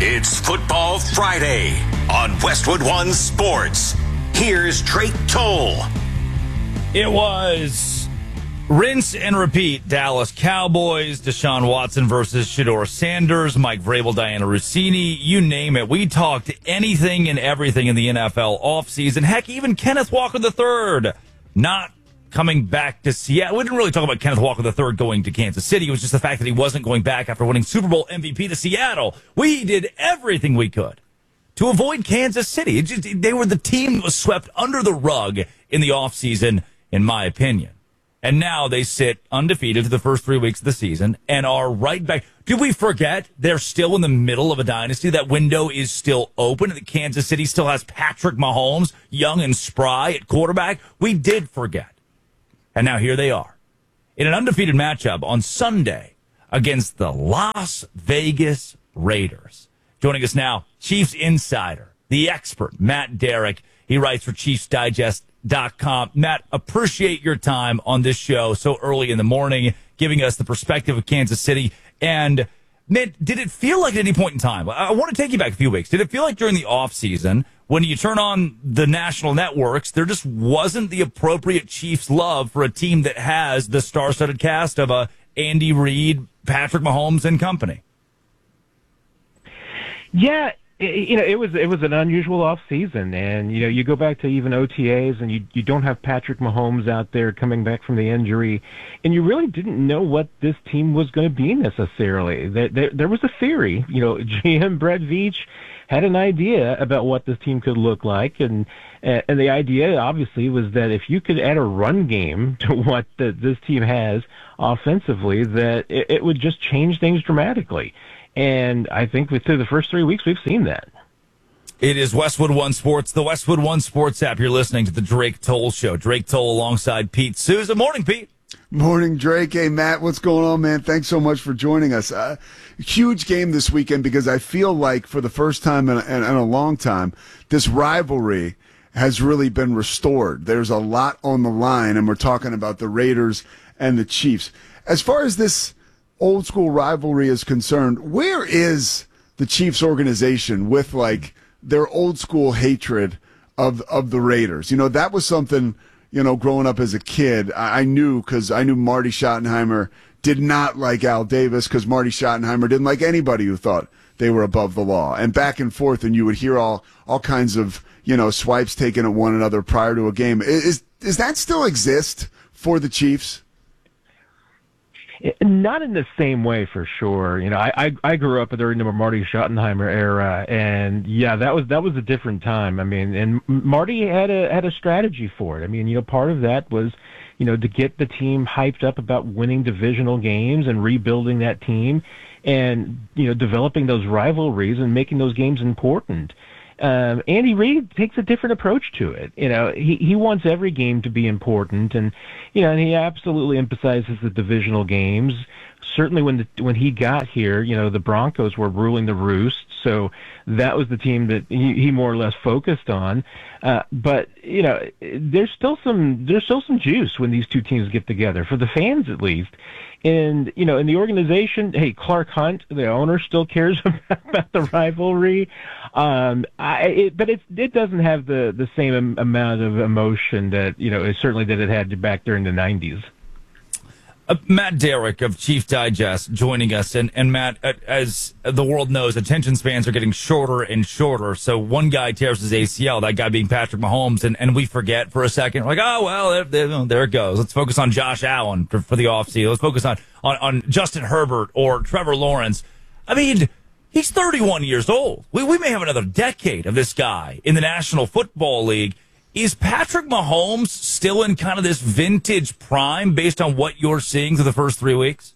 It's Football Friday on Westwood One Sports. Here's Drake Toll. It was rinse and repeat. Dallas Cowboys, Deshaun Watson versus Shedeur Sanders, Mike Vrabel, Diana Rossini, you name it. We talked anything and everything in the NFL offseason. Heck, even Kenneth Walker III not coming back to Seattle. We didn't really talk about Kenneth Walker III going to Kansas City. It was just the fact that he wasn't going back after winning Super Bowl MVP to Seattle. We did everything we could to avoid Kansas City. They were the team that was swept under the rug in the offseason, in my opinion. And now they sit undefeated for the first 3 weeks of the season and are right back. Did we forget they're still in the middle of a dynasty? That window is still open, and that Kansas City still has Patrick Mahomes, young and spry at quarterback? We did forget. And now here they are in an undefeated matchup on Sunday against the Las Vegas Raiders. Joining us now, Chiefs insider, the expert, Matt Derrick. He writes for ChiefsDigest.com. Matt, appreciate your time on this show so early in the morning, giving us the perspective of Kansas City. And, man, did it feel like at any point in time, I want to take you back a few weeks, did it feel like during the offseason, when you turn on the national networks, there just wasn't the appropriate Chiefs love for a team that has the star-studded cast of Andy Reid, Patrick Mahomes, and company? Yeah, it was an unusual off season, and you go back to even OTAs, and you don't have Patrick Mahomes out there coming back from the injury, and you really didn't know what this team was going to be necessarily. There was a theory, GM Brett Veach had an idea about what this team could look like, and the idea obviously was that if you could add a run game to what this team has offensively, that it would just change things dramatically. And I think through the first 3 weeks, we've seen that. It is Westwood One Sports, the Westwood One Sports app. You're listening to the Drake Toll Show. Drake Toll alongside Pete Souza. Morning, Pete. Morning, Drake. Hey, Matt, what's going on, man? Thanks so much for joining us. Huge game this weekend because I feel like for the first time in a long time, this rivalry has really been restored. There's a lot on the line, and we're talking about the Raiders and the Chiefs. As far as this old school rivalry is concerned, where is the Chiefs organization with like their old school hatred of the Raiders? That was something, growing up as a kid, I knew because I knew Marty Schottenheimer did not like Al Davis because Marty Schottenheimer didn't like anybody who thought they were above the law, and back and forth, and you would hear all kinds of, swipes taken at one another prior to a game. Does that still exist for the Chiefs? Not in the same way, for sure. I grew up during the Marty Schottenheimer era, and yeah, that was a different time. I mean, and Marty had a strategy for it. I mean, part of that was, to get the team hyped up about winning divisional games and rebuilding that team, and developing those rivalries and making those games important. Andy Reid takes a different approach to it. He wants every game to be important, and and he absolutely emphasizes the divisional games. Certainly, when he got here, the Broncos were ruling the roost, so that was the team that he more or less focused on. But there's still some juice when these two teams get together, for the fans at least. And, in the organization, hey, Clark Hunt, the owner, still cares about the rivalry. But it doesn't have the same amount of emotion that, certainly that it had back during the 90s. Matt Derrick of Chief Digest joining us. And Matt, as the world knows, attention spans are getting shorter and shorter. So one guy tears his ACL, that guy being Patrick Mahomes, and we forget for a second. We're like, oh, well, there it goes. Let's focus on Josh Allen for the offseason. Let's focus on Justin Herbert or Trevor Lawrence. I mean, he's 31 years old. We may have another decade of this guy in the National Football League. Is Patrick Mahomes still in kind of this vintage prime based on what you're seeing through the first 3 weeks?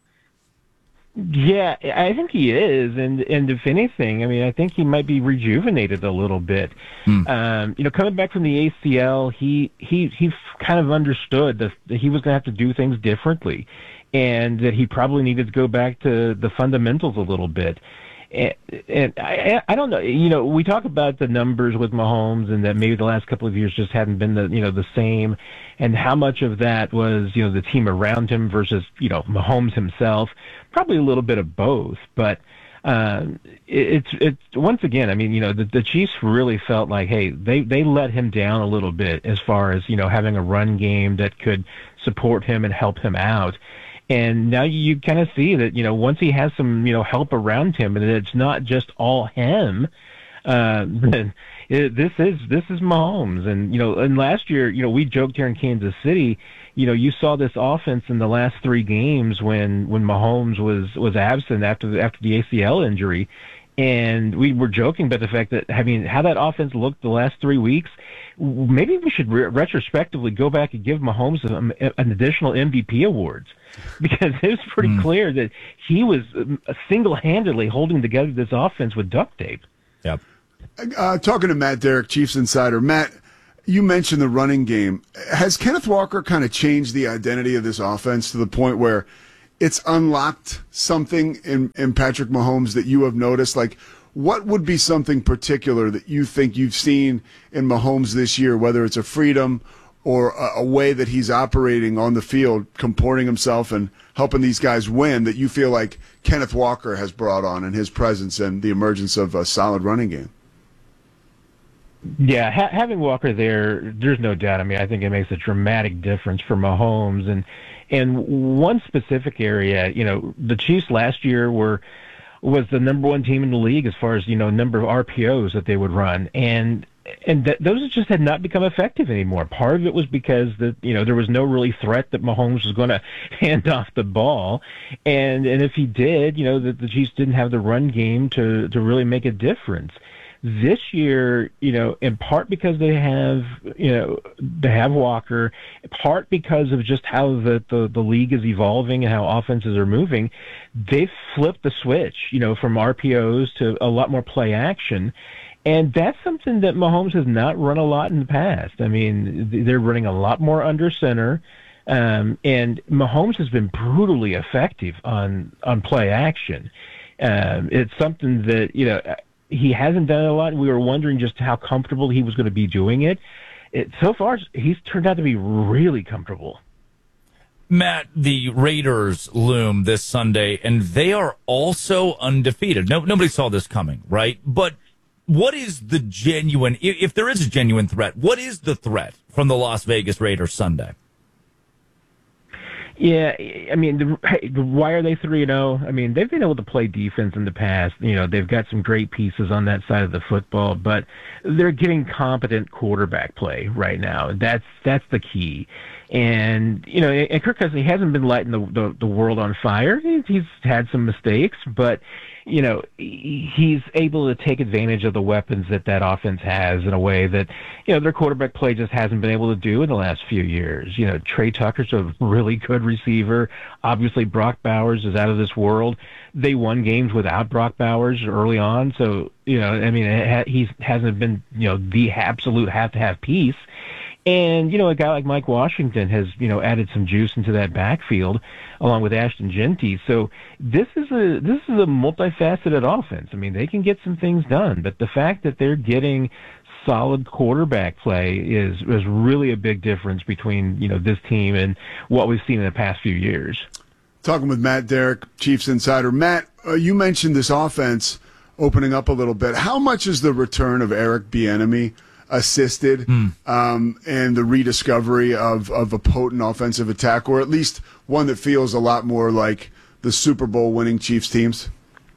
Yeah, I think he is, and if anything, I mean, I think he might be rejuvenated a little bit. Coming back from the ACL, he kind of understood that he was going to have to do things differently, and that he probably needed to go back to the fundamentals a little bit. And I don't know. We talk about the numbers with Mahomes, and that maybe the last couple of years just hadn't been the same, and how much of that was the team around him versus Mahomes himself. Probably a little bit of both, but It's once again, I mean, the Chiefs really felt like, hey, they let him down a little bit as far as, having a run game that could support him and help him out. And now you kind of see that, once he has some, help around him and it's not just all him, then this is Mahomes. And last year, we joked here in Kansas City, you saw this offense in the last 3 games when Mahomes was absent after the ACL injury. And we were joking about the fact that, how that offense looked the last 3 weeks, maybe we should retrospectively go back and give Mahomes an additional MVP awards, because it was pretty clear that he was single-handedly holding together this offense with duct tape. Yep. Talking to Matt Derrick, Chiefs Insider. Matt, you mentioned the running game. Has Kenneth Walker kind of changed the identity of this offense to the point where it's unlocked something in Patrick Mahomes that you have noticed? Like, what would be something particular that you think you've seen in Mahomes this year, whether it's a freedom or a way that he's operating on the field, comporting himself and helping these guys win, that you feel like Kenneth Walker has brought on in his presence and the emergence of a solid running game? Yeah, having Walker there's no doubt. I think it makes a dramatic difference for Mahomes. And one specific area, the Chiefs last year was the number 1 team in the league as far as, number of RPOs that they would run. And those just had not become effective anymore. Part of it was because there was no really threat that Mahomes was going to hand off the ball. And if he did, the Chiefs didn't have the run game to really make a difference. This year, in part because they have Walker, part because of just how the league is evolving and how offenses are moving, they've flipped the switch, from RPOs to a lot more play action. And that's something that Mahomes has not run a lot in the past. They're running a lot more under center. And Mahomes has been brutally effective on play action. It's something that, he hasn't done it a lot. We were wondering just how comfortable he was going to be doing it. So far, he's turned out to be really comfortable. Matt, the Raiders loom this Sunday, and they are also undefeated. Nobody saw this coming, right? But what is the genuine, if there is a genuine threat, what is the threat from the Las Vegas Raiders Sunday? Yeah, why are they 3-0? They've been able to play defense in the past. They've got some great pieces on that side of the football, but they're getting competent quarterback play right now. That's the key. And, and Kirk Cousins, he hasn't been lighting the world on fire. He's had some mistakes, but, he's able to take advantage of the weapons that offense has in a way that, their quarterback play just hasn't been able to do in the last few years. Trey Tucker's a really good receiver. Obviously, Brock Bowers is out of this world. They won games without Brock Bowers early on. So, he hasn't been, the absolute have-to-have piece. And, a guy like Mike Washington has, added some juice into that backfield along with Ashton Genty. So this is a multifaceted offense. They can get some things done, but the fact that they're getting solid quarterback play is really a big difference between, this team and what we've seen in the past few years. Talking with Matt Derrick, Chiefs Insider. Matt, you mentioned this offense opening up a little bit. How much is the return of Eric Bieniemy assisted and the rediscovery of a potent offensive attack, or at least one that feels a lot more like the Super Bowl winning Chiefs teams?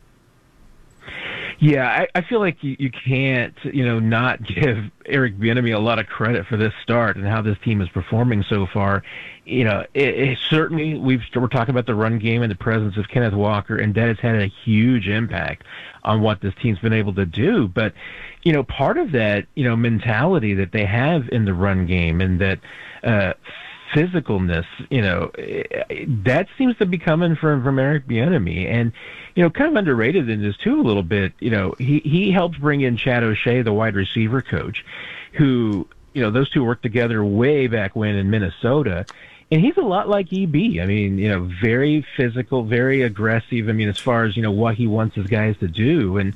Yeah, I feel like you can't, not give Eric Bieniemy a lot of credit for this start and how this team is performing so far. It certainly, we're talking about the run game and the presence of Kenneth Walker, and that has had a huge impact on what this team's been able to do. But, part of that, mentality that they have in the run game and that physicalness, that seems to be coming from Eric Bieniemy. And, kind of underrated in this too a little bit, he helped bring in Chad O'Shea, the wide receiver coach, who, those two worked together way back when in Minnesota. And he's a lot like EB. Very physical, very aggressive. As far as, what he wants his guys to do. And,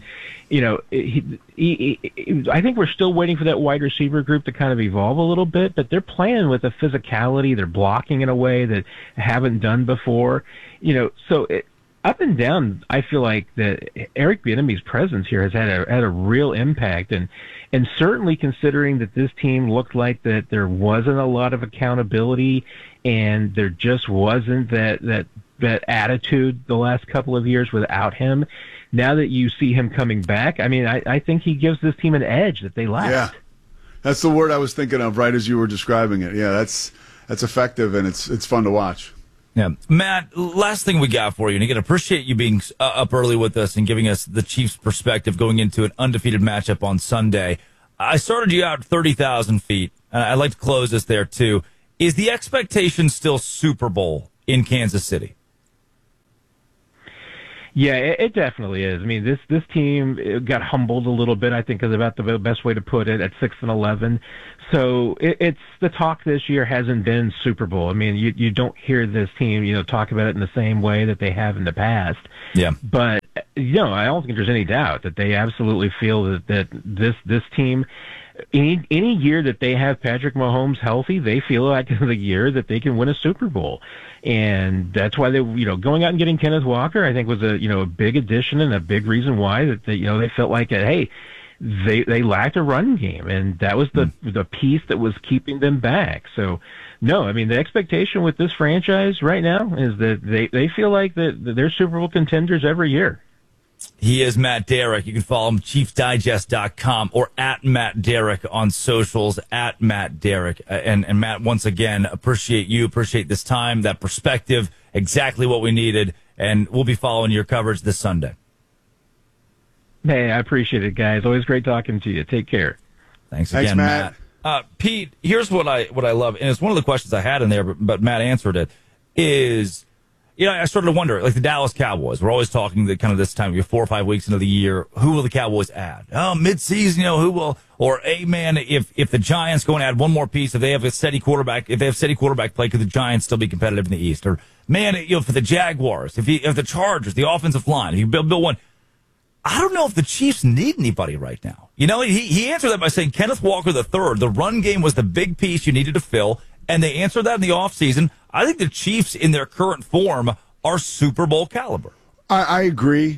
I think we're still waiting for that wide receiver group to kind of evolve a little bit, but they're playing with a physicality. They're blocking in a way that haven't done before. So up and down, I feel like that Eric Bieniemy's presence here has had a real impact, and certainly considering that this team looked like that there wasn't a lot of accountability, and there just wasn't that attitude the last couple of years without him. Now that you see him coming back, I mean, I think he gives this team an edge that they lacked. Yeah, that's the word I was thinking of right as you were describing it. Yeah, that's effective, and it's fun to watch. Yeah. Matt, last thing we got for you, and again, appreciate you being up early with us and giving us the Chiefs' perspective going into an undefeated matchup on Sunday. I started you out 30,000 feet, and I'd like to close this there, too. Is the expectation still Super Bowl in Kansas City? Yeah, it definitely is. I mean, this team got humbled a little bit, I think is about the best way to put it, at 6-11. So it's the talk this year hasn't been Super Bowl. I mean, you don't hear this team, talk about it in the same way that they have in the past. Yeah. But, I don't think there's any doubt that they absolutely feel that this team, any year that they have Patrick Mahomes healthy, they feel like the year that they can win a Super Bowl. And that's why they, going out and getting Kenneth Walker, I think was a big addition and a big reason why that they felt like, hey, they lacked a run game, and that was the piece that was keeping them back. So, no, I mean, the expectation with this franchise right now is that they feel like that they're Super Bowl contenders every year. He is Matt Derrick. You can follow him, ChiefsDigest.com or at Matt Derrick on socials, at Matt Derrick. And Matt, once again, appreciate this time, that perspective, exactly what we needed, and we'll be following your coverage this Sunday. Hey, I appreciate it, guys. Always great talking to you. Take care. Thanks again, Matt. Pete, here's what I love, and it's one of the questions I had in there, but Matt answered it, is... I started to wonder, like the Dallas Cowboys, we're always talking that kind of this time, 4 or 5 weeks into the year, who will the Cowboys add? Oh, mid-season, who will, or if the Giants go and add one more piece, if they have steady quarterback play, could the Giants still be competitive in the East? Or, for the Jaguars, if the Chargers, the offensive line, if you build one, I don't know if the Chiefs need anybody right now. He answered that by saying Kenneth Walker III, the run game was the big piece you needed to fill, and they answered that in the offseason. I think the Chiefs, in their current form, are Super Bowl caliber. I agree,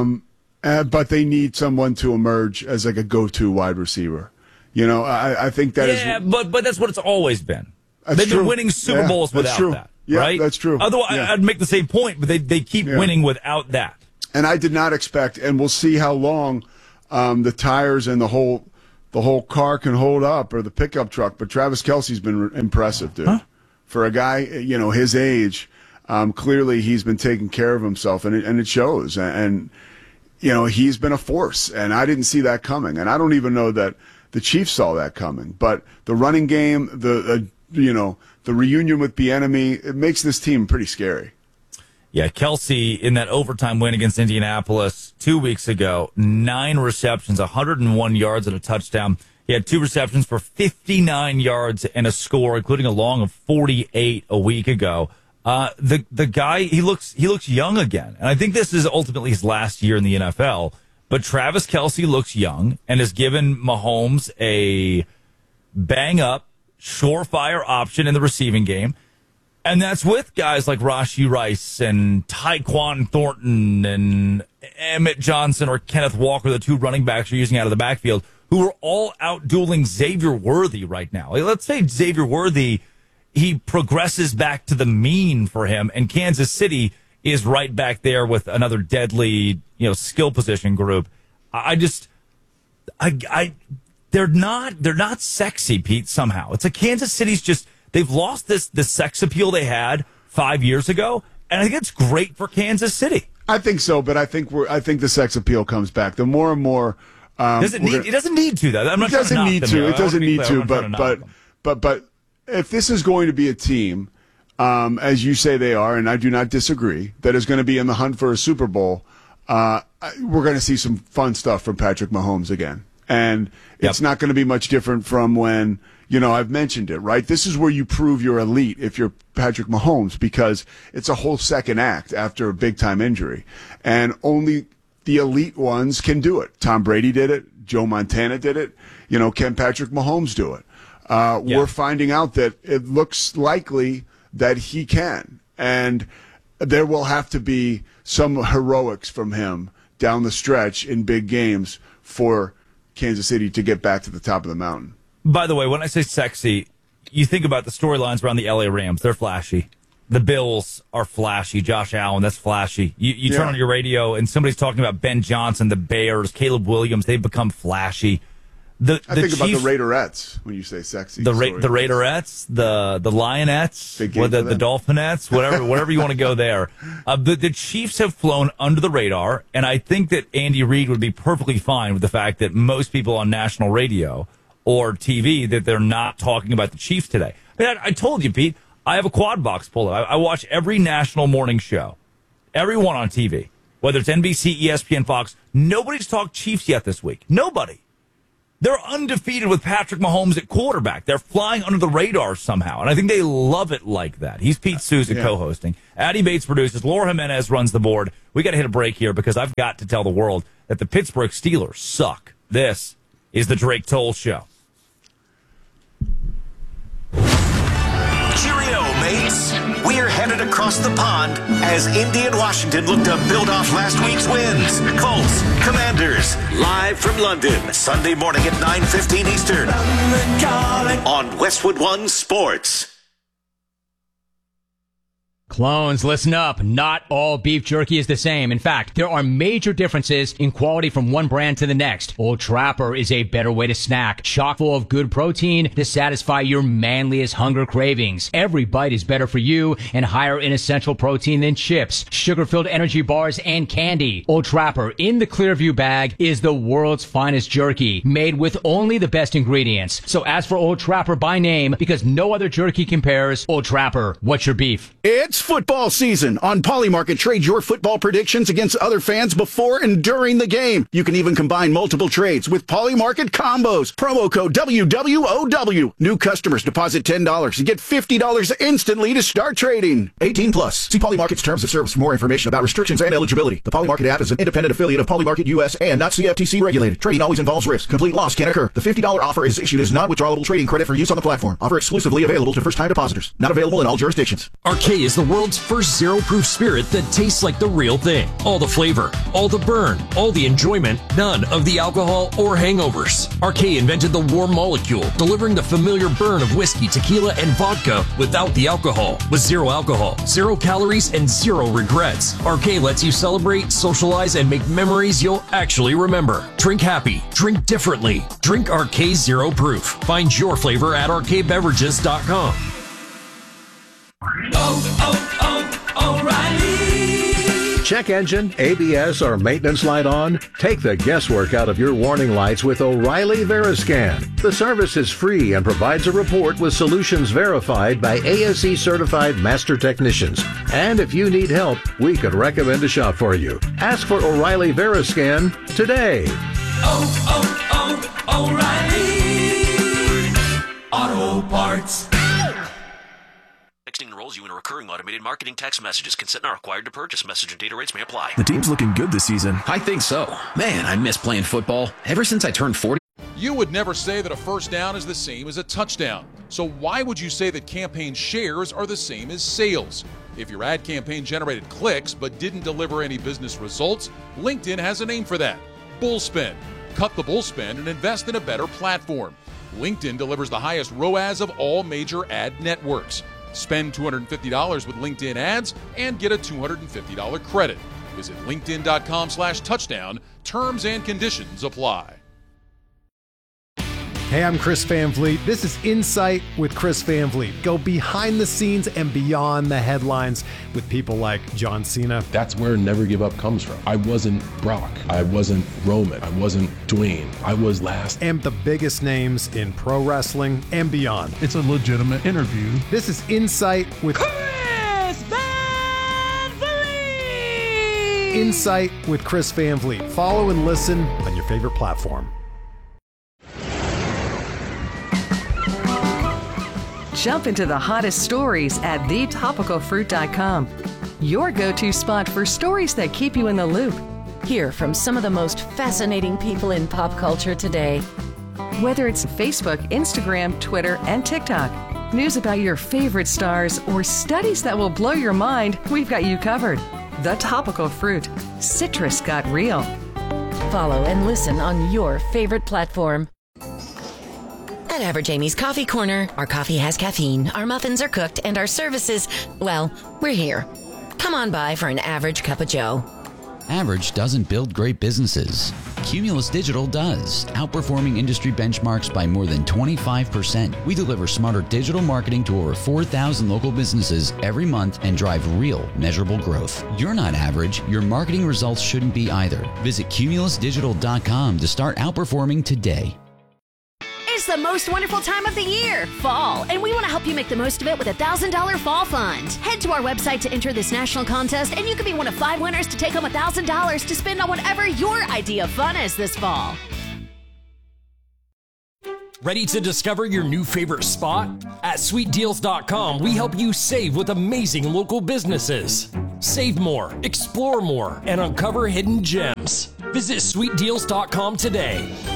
but they need someone to emerge as like a go-to wide receiver. I think that is. Yeah, but that's what it's always been. That's They've true. been winning Super Bowls without that. Yeah, right? That's true. Otherwise, yeah. I'd make the same point, but they keep winning without that. And I did not expect, and we'll see how long the tires and the whole car can hold up, or the pickup truck. But Travis Kelce's been impressive, dude. Huh? For a guy, his age, clearly he's been taking care of himself, and it shows. And he's been a force, and I didn't see that coming. And I don't even know that the Chiefs saw that coming. But the running game, the reunion with Bieniemy, it makes this team pretty scary. Yeah, Kelce in that overtime win against Indianapolis 2 weeks ago, 9 receptions, 101 yards and a touchdown. He had 2 receptions for 59 yards and a score, including a long of 48 a week ago. The guy, he looks young again. And I think this is ultimately his last year in the NFL. But Travis Kelce looks young and has given Mahomes a bang-up, surefire option in the receiving game. And that's with guys like Rashee Rice and Tyquan Thornton and Emmett Johnson or Kenneth Walker, the 2 running backs you're using out of the backfield, who are all out dueling Xavier Worthy right now. Let's say Xavier Worthy, he progresses back to the mean for him, and Kansas City is right back there with another deadly, skill position group. They're not sexy, Pete, somehow. It's like Kansas City's just, they've lost this sex appeal they had 5 years ago, and I think it's great for Kansas City. I think so, but I think the sex appeal comes back. The more and more. It doesn't need to, though. I'm not it doesn't need to. It doesn't need to. But if this is going to be a team, as you say they are, and I do not disagree, that is going to be in the hunt for a Super Bowl, we're going to see some fun stuff from Patrick Mahomes again. And it's not going to be much different from when, I've mentioned it, right? This is where you prove you're elite if you're Patrick Mahomes, because it's a whole second act after a big-time injury. And only the elite ones can do it. Tom Brady did it. Joe Montana did it. Can Patrick Mahomes do it? We're finding out that it looks likely that he can. And there will have to be some heroics from him down the stretch in big games for Kansas City to get back to the top of the mountain. By the way, when I say sexy, you think about the storylines around the LA Rams. They're flashy. The Bills are flashy. Josh Allen, that's flashy. You turn on your radio and somebody's talking about Ben Johnson, the Bears, Caleb Williams. They've become flashy. I think about the Raiderettes when you say sexy. The Raiderettes, the Lionettes, or the Dolphinettes, whatever you want to go there. The Chiefs have flown under the radar, and I think that Andy Reid would be perfectly fine with the fact that most people on national radio or TV, that they're not talking about the Chiefs today. I told you, Pete, I have a quad box pull up. I watch every national morning show, every one on TV, whether it's NBC, ESPN, Fox. Nobody's talked Chiefs yet this week. Nobody. They're undefeated with Patrick Mahomes at quarterback. They're flying under the radar somehow, and I think they love it like that. He's Pete Souza co-hosting. Addie Bates produces. Laura Jimenez runs the board. We got to hit a break here because I've got to tell the world that the Pittsburgh Steelers suck. This is the Drake Toll Show. Cheerio, mates. We're headed across the pond as Indy and Washington look to build off last week's wins. Colts, Commanders, live from London, Sunday morning at 9:15 Eastern on Westwood One Sports. Clones, listen up. Not all beef jerky is the same. In fact, there are major differences in quality from one brand to the next. Old Trapper is a better way to snack, chock full of good protein to satisfy your manliest hunger cravings. Every bite is better for you and higher in essential protein than chips, sugar-filled energy bars, and candy. Old Trapper in the Clearview bag is the world's finest jerky, made with only the best ingredients. So ask for Old Trapper by name because no other jerky compares. Old Trapper, what's your beef? It's football season. On Polymarket, trade your football predictions against other fans before and during the game. You can even combine multiple trades with Polymarket combos. Promo code WWOW. New customers deposit $10 and get $50 instantly to start trading. 18 plus. See Polymarket's terms of service for more information about restrictions and eligibility. The Polymarket app is an independent affiliate of Polymarket US and not CFTC regulated. Trading always involves risk. Complete loss can occur. The $50 offer is issued as non-withdrawable trading credit for use on the platform. Offer exclusively available to first-time depositors. Not available in all jurisdictions. Arcade is the world's first zero-proof spirit that tastes like the real thing. All the flavor, all the burn, all the enjoyment, none of the alcohol or hangovers. Arcade invented the warm molecule, delivering the familiar burn of whiskey, tequila, and vodka without the alcohol. With zero alcohol, 0 calories, and 0 regrets. Arcade lets you celebrate, socialize, and make memories you'll actually remember. Drink happy. Drink differently. Drink Arcade Zero Proof. Find your flavor at arcadebeverages.com. O'Reilly. Check engine, ABS, or maintenance light on? Take the guesswork out of your warning lights with O'Reilly Veriscan. The service is free and provides a report with solutions verified by ASE certified master technicians. And if you need help, we could recommend a shop for you. Ask for O'Reilly Veriscan today. O'Reilly Auto Parts. Texting enrolls you in a recurring automated marketing text messages. Consent not required to purchase. Message and data rates may apply. The team's looking good this season. I think so. Man, I miss playing football. Ever since I turned 40. You would never say that a first down is the same as a touchdown. So why would you say that campaign shares are the same as sales? If your ad campaign generated clicks but didn't deliver any business results, LinkedIn has a name for that. Bullspend. Cut the bullspend and invest in a better platform. LinkedIn delivers the highest ROAS of all major ad networks. Spend $250 with LinkedIn ads and get a $250 credit. Visit linkedin.com/touchdown. Terms and conditions apply. Hey, I'm Chris Van Vliet. This is Insight with Chris Van Vliet. Go behind the scenes and beyond the headlines with people like John Cena. That's where Never Give Up comes from. I wasn't Brock. I wasn't Roman. I wasn't Dwayne. I was last. And the biggest names in pro wrestling and beyond. It's a legitimate interview. This is Insight with Chris Van Vliet. Insight with Chris Van Vliet. Follow and listen on your favorite platform. Jump into the hottest stories at thetopicalfruit.com. Your go-to spot for stories that keep you in the loop. Hear from some of the most fascinating people in pop culture today. Whether it's Facebook, Instagram, Twitter, and TikTok, news about your favorite stars, or studies that will blow your mind, we've got you covered. The Topical Fruit. Citrus got real. Follow and listen on your favorite platform. At Average Amy's Coffee Corner, our coffee has caffeine, our muffins are cooked, and our services, well, we're here. Come on by for an average cup of joe. Average doesn't build great businesses. Cumulus Digital does, outperforming industry benchmarks by more than 25%. We deliver smarter digital marketing to over 4,000 local businesses every month and drive real, measurable growth. You're not average. Your marketing results shouldn't be either. Visit cumulusdigital.com to start outperforming today. It's the most wonderful time of the year, fall, and we want to help you make the most of it with a $1,000 fall fund. Head to our website to enter this national contest, and you could be one of 5 winners to take home $1,000 to spend on whatever your idea of fun is this fall. Ready to discover your new favorite spot? At sweetdeals.com, we help you save with amazing local businesses. Save more, explore more, and uncover hidden gems. Visit sweetdeals.com today.